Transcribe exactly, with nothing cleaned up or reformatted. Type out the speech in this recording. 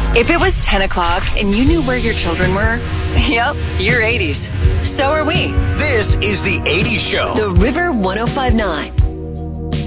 If it was ten o'clock and you knew where your children were, yep, you're eighties. So are we. This is The eighties Show. The River one oh five point nine.